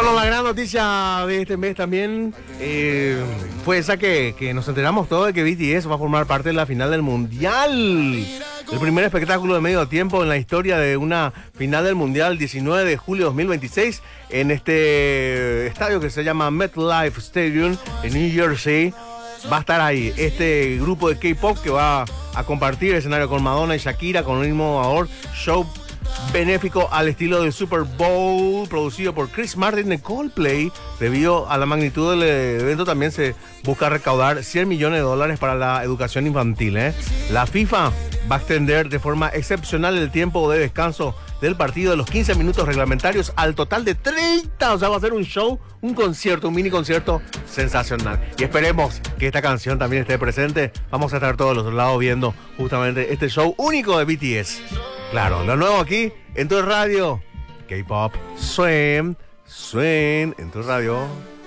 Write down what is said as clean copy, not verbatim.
Bueno, la gran noticia de este mes también fue esa que nos enteramos todos de que BTS va a formar parte de la final del Mundial. El primer espectáculo de medio tiempo en la historia de una final del Mundial, 19 de julio de 2026, en este estadio que se llama MetLife Stadium en New Jersey. Va a estar ahí este grupo de K-pop que va a compartir escenario con Madonna y Shakira con un innovador show benéfico al estilo del Super Bowl, producido por Chris Martin de Coldplay. Debido a la magnitud del evento, también se busca recaudar $100 millones para la educación infantil. La FIFA va a extender de forma excepcional el tiempo de descanso del partido de los 15 minutos reglamentarios al total de 30. O sea, va a ser un show, un concierto, un mini concierto sensacional. Y esperemos que esta canción también esté presente. Vamos a estar todos los lados viendo justamente este show único de BTS. Claro, lo nuevo aquí en tu radio. K-Pop Swim en tu radio.